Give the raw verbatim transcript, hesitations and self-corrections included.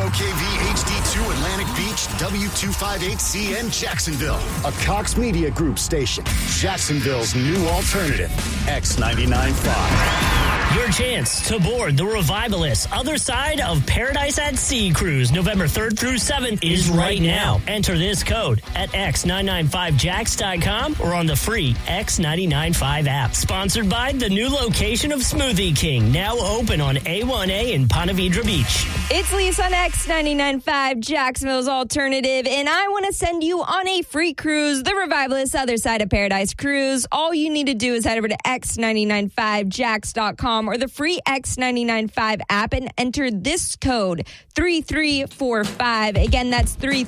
O K V H D two Atlantic Beach, W two fifty-eight C N Jacksonville. A Cox Media Group station. Jacksonville's new alternative. X ninety-nine point five. Your chance to board the Revivalist Other Side of Paradise at Sea cruise November third through seventh is right now. Enter this code at x nine nine five jacks dot com or on the free X nine nine five app. Sponsored by the new location of Smoothie King, now open on A one A in Ponte Vedra Beach. It's Lisa on X ninety-nine point five, Jacksonville's alternative, and I want to send you on a free cruise, the Revivalist Other Side of Paradise cruise. All you need to do is head over to x nine nine five jacks dot com or the free X nine nine five app and enter this code three three four five. Again, that's three